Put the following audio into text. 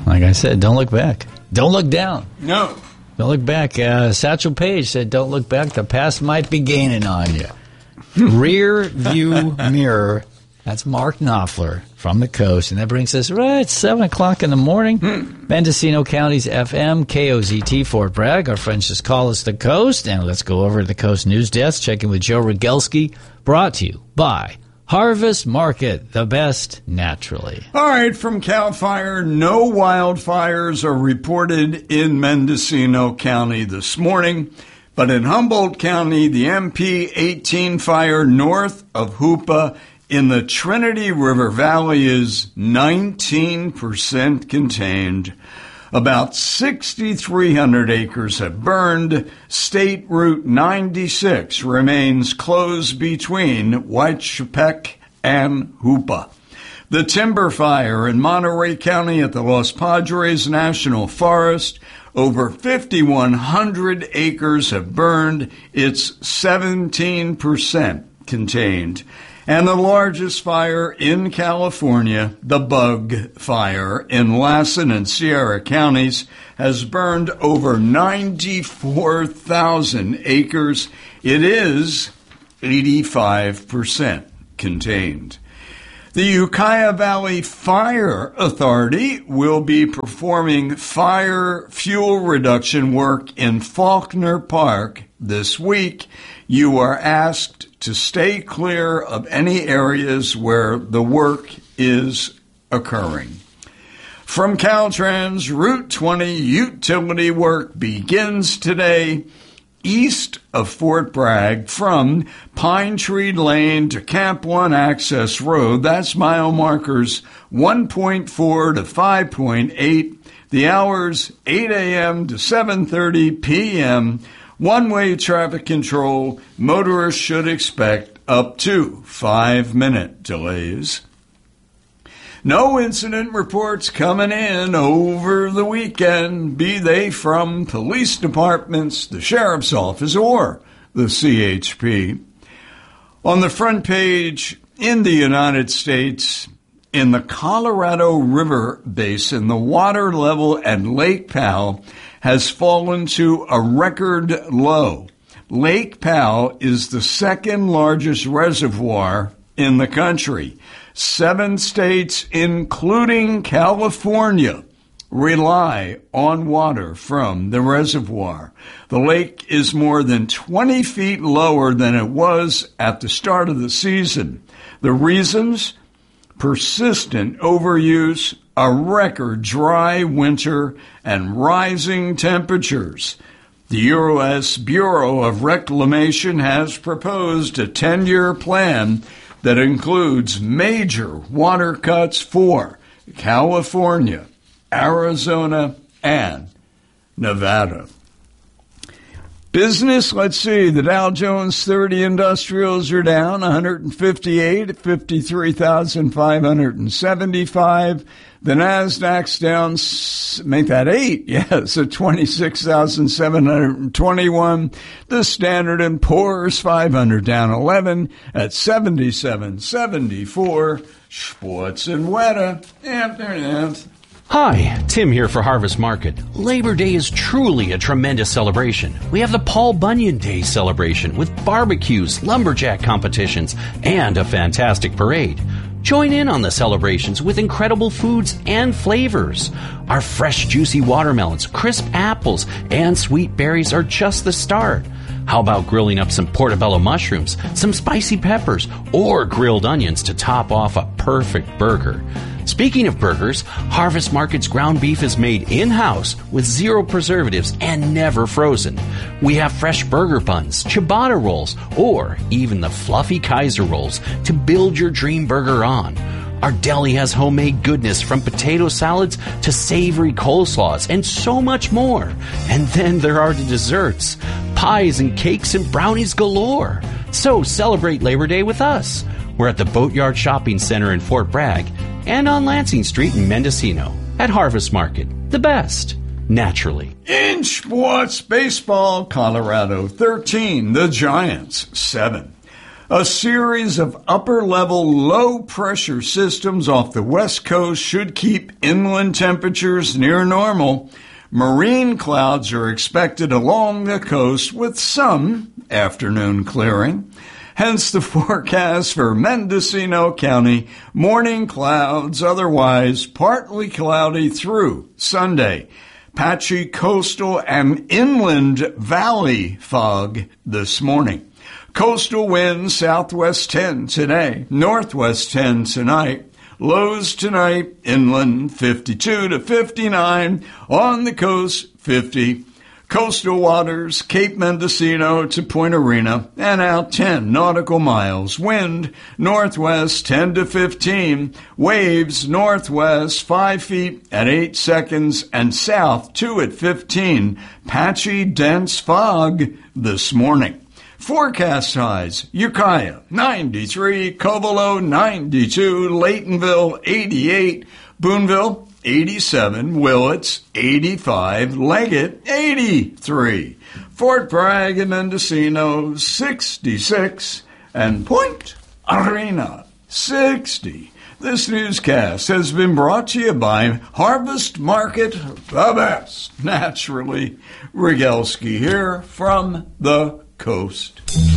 Like I said, don't look back. Don't look down. No. Don't look back. Satchel Paige said, don't look back. The past might be gaining on you. Rear view mirror. That's Mark Knopfler from the coast. And that brings us right 7 o'clock in the morning. Mendocino County's FM, KOZT, Fort Bragg. Our friends just call us the coast. And let's go over to the Coast News Desk, checking with Joe Rogelski. Brought to you by Harvest Market, the best naturally. All right, from CAL FIRE, no wildfires are reported in Mendocino County this morning, but in Humboldt County, the MP18 fire north of Hoopa in the Trinity River Valley is 19% contained. About 6,300 acres have burned. State Route 96 remains closed between Huachipec and Hoopa. The timber fire in Monterey County at the Los Padres National Forest, over 5,100 acres have burned. It's 17% contained. And the largest fire in California, the Bug Fire in Lassen and Sierra counties, has burned over 94,000 acres. It is 85% contained. The Ukiah Valley Fire Authority will be performing fire fuel reduction work in Faulkner Park this week. You are asked to stay clear of any areas where the work is occurring. From Caltrans, Route 20 utility work begins today east of Fort Bragg from Pine Tree Lane to Camp 1 Access Road. That's mile markers 1.4 to 5.8. The hours 8 a.m. to 7:30 p.m. One-way traffic control. Motorists should expect up to 5-minute delays. No incident reports coming in over the weekend, be they from police departments, the sheriff's office, or the CHP. On the front page, in the United States, in the Colorado River Basin, the water level at Lake Powell has fallen to a record low. Lake Powell is the second largest reservoir in the country. 7 states, including California, rely on water from the reservoir. The lake is more than 20 feet lower than it was at the start of the season. The reasons? Persistent overuse, a record dry winter, and rising temperatures. The U.S. Bureau of Reclamation has proposed a 10-year plan that includes major water cuts for California, Arizona, and Nevada. Business, let's see, the Dow Jones 30 Industrials are down 158 at 53,575. The Nasdaq's down, make that 8, yes, at 26,721. The Standard & Poor's 500 down 11 at 77.74. Sports and Weta, after. Hi, Tim here for Harvest Market. Labor Day is truly a tremendous celebration. We have the Paul Bunyan Day celebration with barbecues, lumberjack competitions, and a fantastic parade. Join in on the celebrations with incredible foods and flavors. Our fresh, juicy watermelons, crisp apples, and sweet berries are just the start. How about grilling up some portobello mushrooms, some spicy peppers, or grilled onions to top off a perfect burger? Speaking of burgers, Harvest Market's ground beef is made in-house with 0 preservatives and never frozen. We have fresh burger buns, ciabatta rolls, or even the fluffy Kaiser rolls to build your dream burger on. Our deli has homemade goodness from potato salads to savory coleslaws and so much more. And then there are the desserts, pies and cakes and brownies galore. So celebrate Labor Day with us. We're at the Boatyard Shopping Center in Fort Bragg and on Lansing Street in Mendocino at Harvest Market. The best, naturally. In sports, baseball, Colorado 13, the Giants 7. A series of upper-level low-pressure systems off the west coast should keep inland temperatures near normal. Marine clouds are expected along the coast with some afternoon clearing. Hence the forecast for Mendocino County, morning clouds, otherwise partly cloudy through Sunday. Patchy coastal and inland valley fog this morning. Coastal winds southwest 10 today, northwest 10 tonight. Lows tonight, inland 52 to 59, on the coast 50. Coastal waters, Cape Mendocino to Point Arena, and out 10 nautical miles. Wind, northwest 10 to 15. Waves, northwest 5 feet at 8 seconds, and south 2 at 15. Patchy, dense fog this morning. Forecast highs, Ukiah 93, Covelo 92, Laytonville 88, Boonville 87, Willits 85, Leggett 83, Fort Bragg and Mendocino 66, and Point Arena 60. This newscast has been brought to you by Harvest Market, the best. Naturally, Rogalski here from the coast.